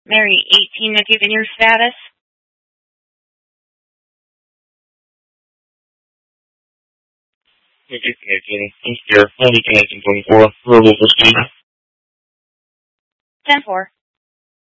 Mary 18, not given your status. Thank you, connecting. East here. Only connecting 24. Verbal for speed. 10-4.